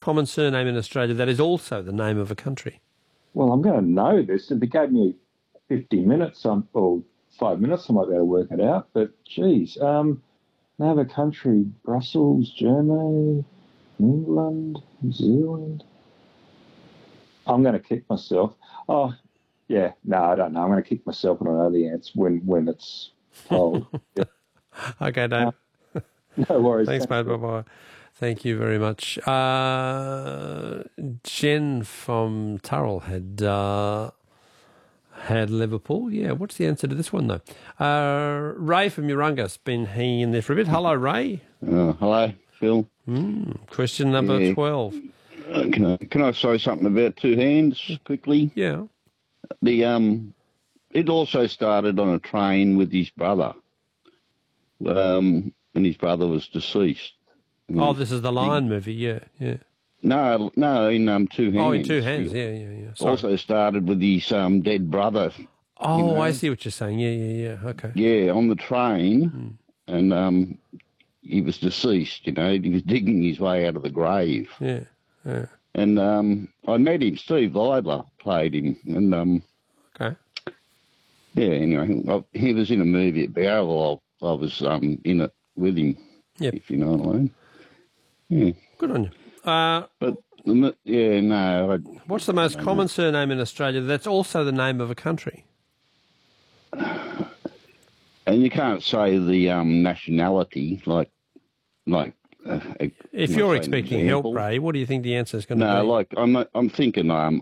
common surname in Australia that is also the name of a country? Well, I'm going to know this. If it gave me 50 minutes or 5 minutes, I might be able to work it out. But, geez, name of a country, Brussels, Germany, England, New Zealand. I'm going to kick myself. Oh, yeah, no, I don't know. I'm going to kick myself and I know the answer when it's told. Yeah. Okay, Dave. No worries. Thanks, mate. Bye-bye. Thank you very much. Jen from Turrell had Liverpool. Yeah, what's the answer to this one, though? Ray from Urunga's been hanging in there for a bit. Hello, Ray. Hello, Phil. Question number 12. Can I say something about Two Hands quickly? Yeah. It also started on a train with his brother, and his brother was deceased. Oh, this is the Lion movie, yeah. No, in Two Hands. Oh, in Two Hands, yeah. Sorry. Also started with his dead brother. Oh, I see what you're saying. Yeah. Okay. Yeah, on the train, and he was deceased. He was digging his way out of the grave. Yeah. And I met him. Steve Vidler played him, and okay. Yeah. Anyway, he was in a movie at Bowral. I was in it with him. Yep. If you know what I mean. Yeah. Good on you. But no. What's the most common surname in Australia that's also the name of a country? And you can't say the nationality like. If you're expecting help, Ray, what do you think the answer is going to be? No, like I'm thinking. Right,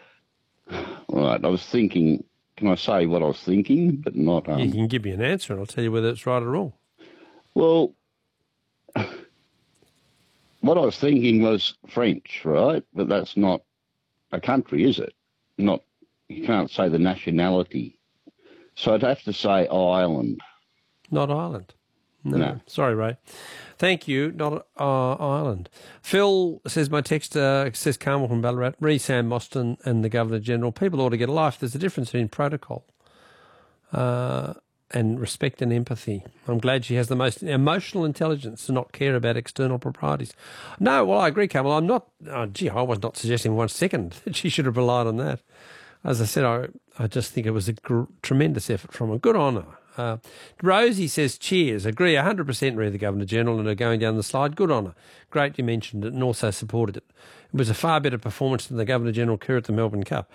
I was thinking. Can I say what I was thinking, but not? You can give me an answer, and I'll tell you whether it's right or wrong. Well, what I was thinking was French, right? But that's not a country, is it? Not. You can't say the nationality. So I'd have to say Ireland. Not Ireland. No. Sorry, Ray. Thank you. Not Ireland. Phil says, my text says Carmel from Ballarat, re Sam Mostyn and the Governor-General. People ought to get a life. There's a difference between protocol and respect and empathy. I'm glad she has the most emotional intelligence to not care about external proprieties. No, well, I agree, Carmel. I'm not, I was not suggesting 1 second that she should have relied on that. As I said, I just think it was a tremendous effort from her. Good on her. Rosie says, cheers. Agree 100%, read the Governor-General and are going down the slide. Good on her. Great you mentioned it and also supported it. It was a far better performance than the Governor-General crew at the Melbourne Cup.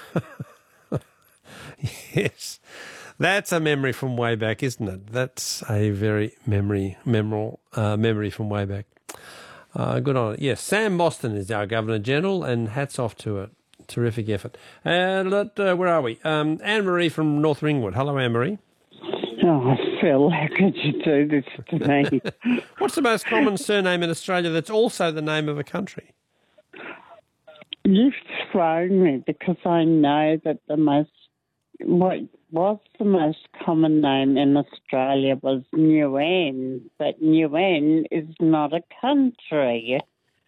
Yes. That's a memory from way back, isn't it? That's a very memorable memory from way back. Good on it. Yes, Sam Mostyn is our Governor-General and hats off to it. Terrific effort. And where are we? Anne-Marie from North Ringwood. Hello, Anne-Marie. Oh, Phil, how could you do this to me? What's the most common surname in Australia that's also the name of a country? You've thrown me because I know that what was the most common name in Australia was Nguyen, but Nguyen is not a country.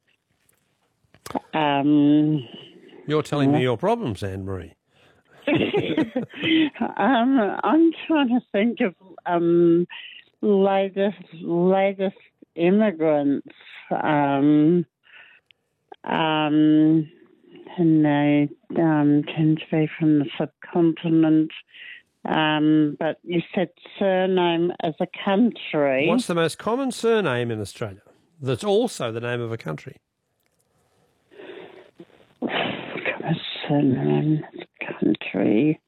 You're telling me your problems, Anne-Marie. I'm trying to think of latest immigrants. And they tend to be from the subcontinent. But you said surname as a country. What's the most common surname in Australia that's also the name of a country? Surname as a country.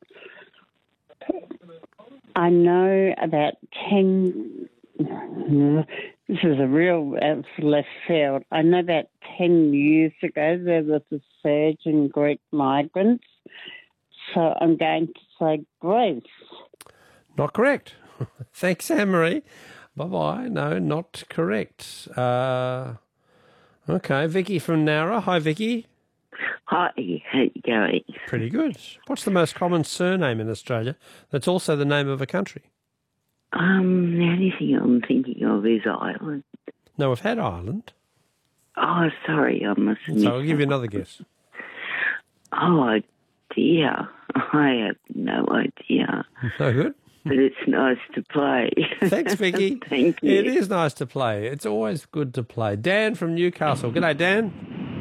I know about 10... This is a real left field. I know about 10 years ago there was a surge in Greek migrants, so I'm going to say Greece. Not correct. Thanks, Anne-Marie. Bye-bye. No, not correct. Okay, Vicky from Nowra. Hi, Vicky. Hi, how you going? Pretty good. What's the most common surname in Australia that's also the name of a country? The only thing I'm thinking of is Ireland. No, we've had Ireland. Oh, sorry, I must have missed So I'll give you another guess. Oh, dear. I have no idea. No good? But it's nice to play. Thanks, Vicky. Thank you. It is nice to play. It's always good to play. Dan from Newcastle. G'day, Dan.